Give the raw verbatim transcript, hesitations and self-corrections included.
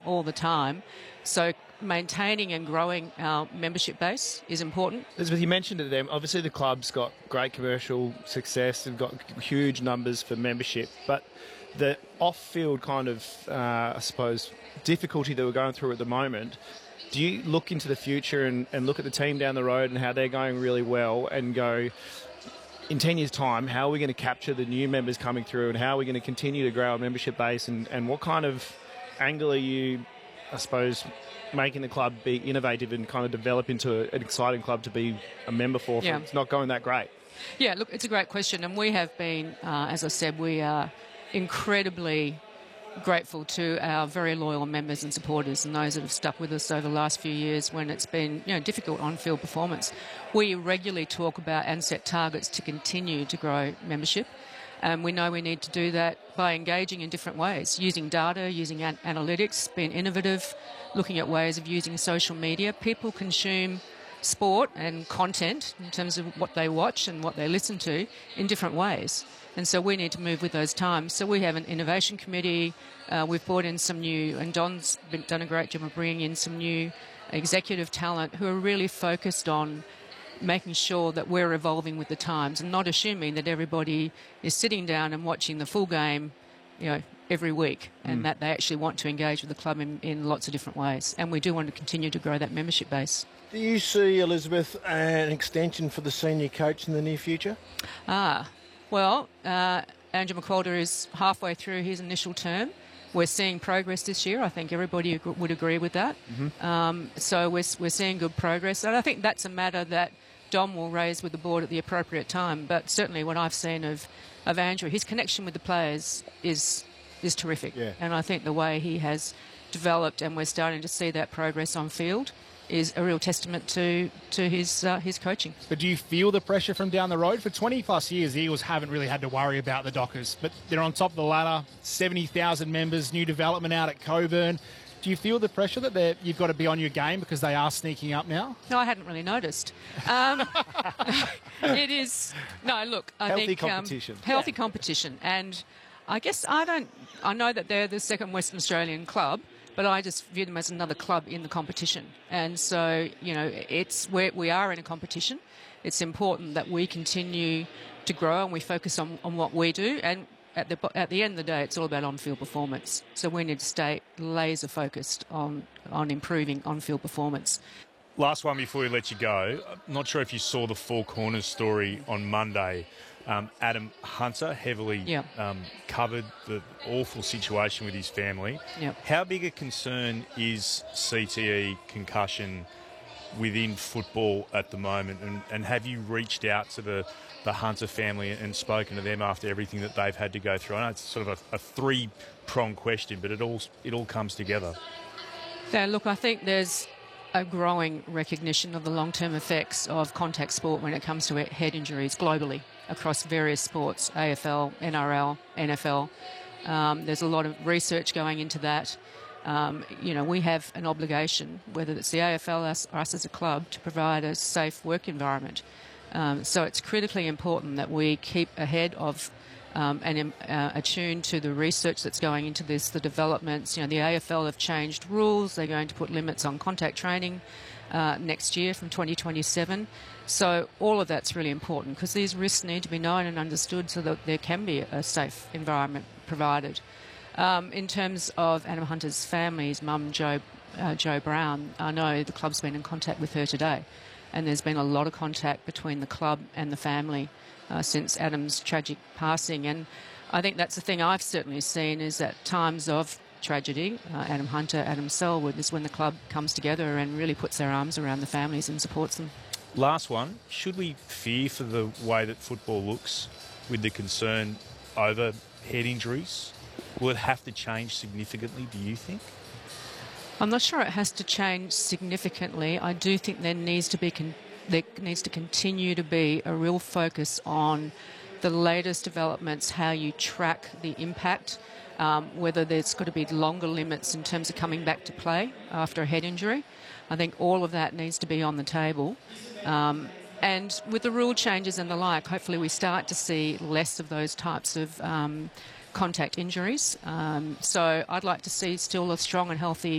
all the time. So maintaining and growing our membership base is important. Elizabeth, you mentioned it there. Obviously, the club's got great commercial success and got huge numbers for membership, but the off-field kind of, uh, I suppose, difficulty that we're going through at the moment, do you look into the future and, and look at the team down the road and how they're going really well and go, in ten years' time, how are we going to capture the new members coming through and how are we going to continue to grow our membership base, and, and what kind of angle are you, I suppose, making the club be innovative and kind of develop into a, an exciting club to be a member for? Yeah. It's not going that great. Yeah, look, it's a great question, and we have been, uh, as I said, we are incredibly grateful to our very loyal members and supporters and those that have stuck with us over the last few years when it's been, you know, difficult on-field performance. We regularly talk about and set targets to continue to grow membership. And we know we need to do that by engaging in different ways, using data, using an- analytics, being innovative, looking at ways of using social media. People consume sport and content in terms of what they watch and what they listen to in different ways. And so we need to move with those times. So we have an innovation committee. Uh, we've brought in some new, and Don's been, done a great job of bringing in some new executive talent who are really focused on making sure that we're evolving with the times and not assuming that everybody is sitting down and watching the full game, you know, every week, and mm. that they actually want to engage with the club in, in lots of different ways. And we do want to continue to grow that membership base. Do you see, Elizabeth, an extension for the senior coach in the near future? Ah, well, uh, Andrew McQualter is halfway through his initial term. We're seeing progress this year. I think everybody ag- would agree with that. Mm-hmm. Um, so we're, we're seeing good progress. And I think that's a matter that Dom will raise with the board at the appropriate time. But certainly what I've seen of, of Andrew, his connection with the players is is terrific. Yeah. And I think the way he has developed, and we're starting to see that progress on field, is a real testament to to his uh, his coaching. But do you feel the pressure from down the road? For twenty plus years, the Eagles haven't really had to worry about the Dockers, but they're on top of the ladder, seventy thousand members, new development out at Coburn. Do you feel the pressure that they're, you've got to be on your game because they are sneaking up now? No, I hadn't really noticed. Um, it is... No, look, I healthy think... competition. Um, healthy yeah. competition. And I guess I don't... I know that they're the second Western Australian club, but I just view them as another club in the competition. And so, you know, it's where we are in a competition. It's important that we continue to grow and we focus on, on what we do. And at the at the end of the day, it's all about on-field performance. So we need to stay laser focused on on improving on-field performance. Last one before we let you go. I'm not sure if you saw the Four Corners story on Monday. Um, Adam Hunter heavily yeah. um, covered the awful situation with his family. Yeah. How big a concern is C T E, concussion, within football at the moment? And, and have you reached out to the, the Hunter family and spoken to them after everything that they've had to go through? I know it's sort of a, a three-pronged question, but it all it all comes together. Yeah, look, I think there's a growing recognition of the long-term effects of contact sport when it comes to head injuries globally across various sports, A F L, N R L, N F L. Um, there's a lot of research going into that. Um, you know, we have an obligation, whether it's the A F L or us, or us as a club, to provide a safe work environment. Um, so it's critically important that we keep ahead of um, and uh, attuned to the research that's going into this, the developments. You know, the A F L have changed rules. They're going to put limits on contact training uh, next year from twenty twenty-seven. So all of that's really important because these risks need to be known and understood so that there can be a safe environment provided. Um, in terms of Adam Hunter's family, his mum, Jo, uh, Jo Brown, I know the club's been in contact with her today, and there's been a lot of contact between the club and the family uh, since Adam's tragic passing. And I think that's the thing I've certainly seen is that times of tragedy, uh, Adam Hunter, Adam Selwood, is when the club comes together and really puts their arms around the families and supports them. Last one, should we fear for the way that football looks with the concern over head injuries? Will it have to change significantly, do you think? I'm not sure it has to change significantly. I do think there needs to be con- there needs to continue to be a real focus on the latest developments, how you track the impact, um, whether there's got to be longer limits in terms of coming back to play after a head injury. I think all of that needs to be on the table. Um, and with the rule changes and the like, hopefully we start to see less of those types of um, contact injuries. Um, so I'd like to see still a strong and healthy